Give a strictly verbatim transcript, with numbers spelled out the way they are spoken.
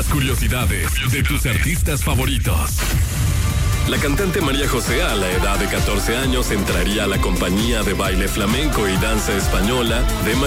las curiosidades de tus artistas favoritos. La cantante María José, a la edad de catorce años, entraría a la compañía de baile flamenco y danza española de